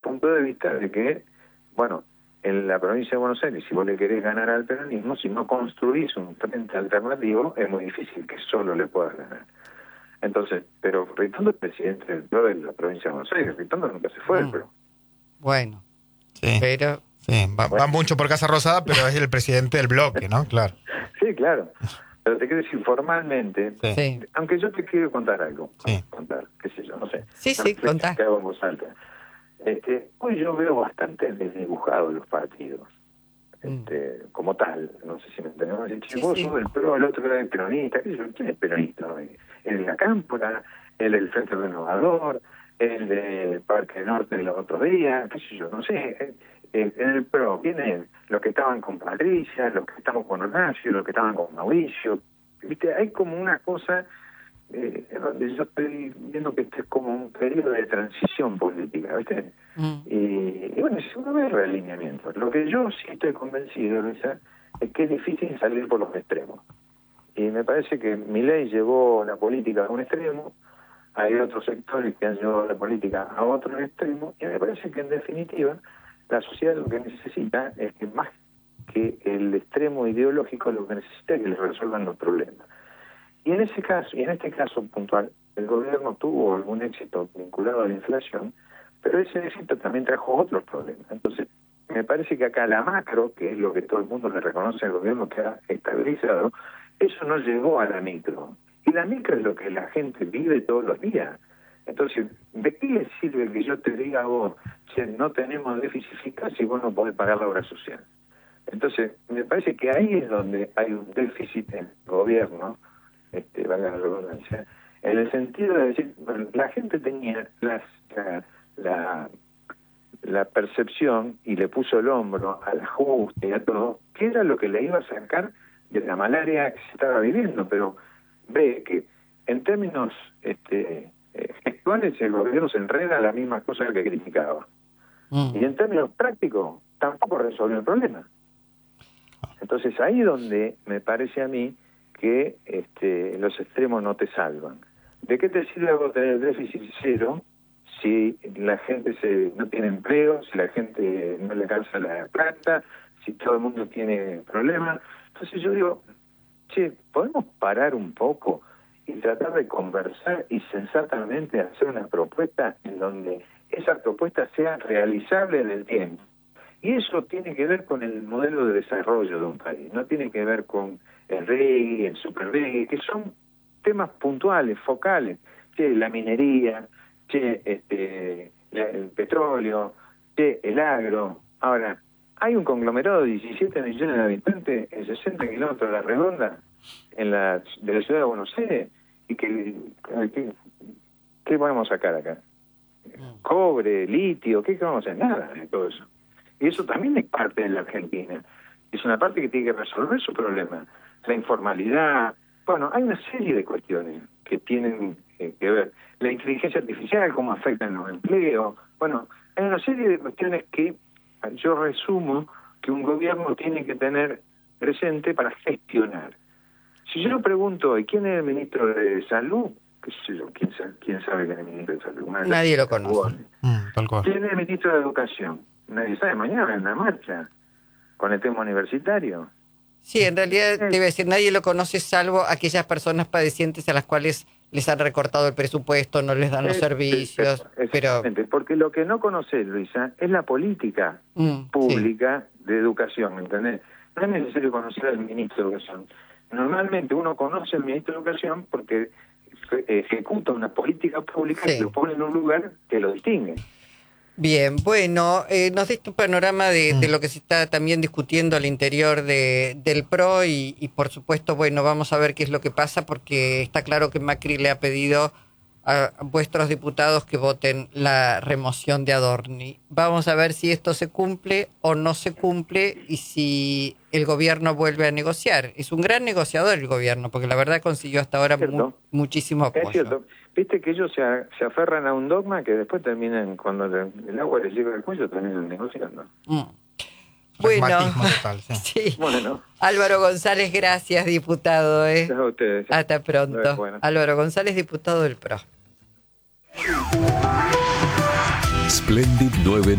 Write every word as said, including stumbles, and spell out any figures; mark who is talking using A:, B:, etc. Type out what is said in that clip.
A: punto de vista de que, bueno, en la provincia de Buenos Aires, si vos le querés ganar al peronismo, si no construís un frente alternativo, es muy difícil que solo le puedas ganar. Entonces, pero Ritondo es presidente del P R O de la provincia de Buenos Aires. Ritondo nunca se fue del
B: Mm.
A: P R O.
B: Bueno,
C: Sí.
B: pero...
C: Sí, va,
A: Bueno.
C: va mucho por Casa Rosada, pero es el presidente del bloque, ¿no? Claro.
A: Sí, claro. Pero te quiero decir, formalmente,
C: Sí.
B: Sí,
A: aunque yo te quiero contar algo,
C: Sí.
A: contar, qué sé yo, no sé.
B: Sí, sí,
A: No sé
B: contá.
A: qué hago en voz alta. Este, hoy yo veo bastante desdibujados los partidos, este, mm. como tal, no sé si me entendemos. Si
B: Sí,
A: vos
B: sí.
A: sos del P R O, el otro era el peronista, ¿qué sé yo? ¿Quién es peronista hoy? El de la Cámpora, el del Frente Renovador, el del Parque Norte de los otros días, qué sé yo, no sé. En el P R O, ¿quién es? Los que estaban con Patricia, los que estamos con Horacio, los que estaban con Mauricio. ¿Viste? Hay como una cosa eh, donde yo estoy viendo que este es como un periodo de transición política, ¿viste? Mm. Y, y bueno, es uno de realineamientos. Lo que yo sí estoy convencido, Luisa, es que es difícil salir por los extremos. Y me parece que Milei llevó la política a un extremo, hay otros sectores que han llevado la política a otro extremo, y me parece que en definitiva la sociedad lo que necesita es que más que el extremo ideológico, lo que necesita es que le resuelvan los problemas. Y en ese caso, y en este caso puntual, el gobierno tuvo algún éxito vinculado a la inflación, pero ese éxito también trajo otros problemas. Entonces, me parece que acá la macro, que es lo que todo el mundo le reconoce al gobierno que ha estabilizado, eso no llegó a la micro. Y la micro es lo que la gente vive todos los días. Entonces, ¿de qué le sirve que yo te diga a vos, che, no tenemos déficit fiscal si vos no podés pagar la obra social? Entonces, me parece que ahí es donde hay un déficit en el gobierno, este, valga la redundancia, en el sentido de decir, bueno, la gente tenía las, la, la, la percepción y le puso el hombro al ajuste y a todo, que era lo que le iba a sacar de la malaria que se estaba viviendo, pero ve que en términos este, eh, gestuales el gobierno se enreda a la misma cosa que criticaba. Mm. Y en términos prácticos tampoco resolvió el problema. Entonces ahí donde me parece a mí que este, los extremos no te salvan. ¿De qué te sirve vos tener déficit cero si la gente se no tiene empleo, si la gente no le alcanza la plata, si todo el mundo tiene problemas? Entonces yo digo, che, ¿podemos parar un poco y tratar de conversar y sensatamente hacer una propuesta en donde esa propuesta sea realizable en el tiempo? Y eso tiene que ver con el modelo de desarrollo de un país, no tiene que ver con el reggae, el super reggae, que son temas puntuales, focales. Che, la minería, che, este, la, el petróleo, che, el agro. Ahora, hay un conglomerado de diecisiete millones de habitantes en sesenta kilómetros de la redonda en la, de la ciudad de Buenos Aires, y que, que ¿qué podemos sacar acá? Cobre, litio, ¿qué vamos a hacer? Nada de todo eso. Y eso también es parte de la Argentina. Es una parte que tiene que resolver su problema. La informalidad. Bueno, hay una serie de cuestiones que tienen eh, que ver. La inteligencia artificial, cómo afecta en los empleos. Bueno, hay una serie de cuestiones que yo resumo que un gobierno tiene que tener presente para gestionar. Si yo pregunto, ¿y quién es el ministro de Salud? ¿Qué sé yo? ¿Quién sabe, quién sabe quién es el ministro de Salud? Una
B: Nadie lo conoce.
C: Mm, tal cual.
A: ¿Quién es el ministro de Educación? Nadie sabe. Mañana en la marcha con el tema universitario.
B: Sí, en realidad debe decir, nadie lo conoce salvo aquellas personas padecientes a las cuales les han recortado el presupuesto, no les dan los
A: Es,
B: servicios.
A: Es,
B: pero
A: porque lo que no conoce, Luisa, es la política mm, pública sí. de educación, ¿me entendés? No es necesario conocer al ministro de Educación. Normalmente uno conoce al ministro de Educación porque ejecuta una política pública sí. que lo pone en un lugar que lo distingue.
B: Bien, bueno, eh, nos diste un panorama de, mm. de lo que se está también discutiendo al interior de, del P R O y, y por supuesto, bueno, vamos a ver qué es lo que pasa porque está claro que Macri le ha pedido a vuestros diputados que voten la remoción de Adorni. Vamos a ver si esto se cumple o no se cumple y si el gobierno vuelve a negociar. Es un gran negociador el gobierno porque la verdad consiguió hasta ahora mu- muchísimo apoyo.
A: Es cierto. Viste que ellos se, a, se aferran a un dogma que después terminan, cuando le, el agua les llega al cuello, terminan negociando.
B: Mm. Bueno,
C: total, sí.
B: sí.
A: Bueno.
B: Álvaro González, gracias, diputado. ¿eh?
A: Gracias a ustedes.
B: Hasta pronto.
A: Bueno.
B: Álvaro González, diputado del P R O.
D: Splendid nueve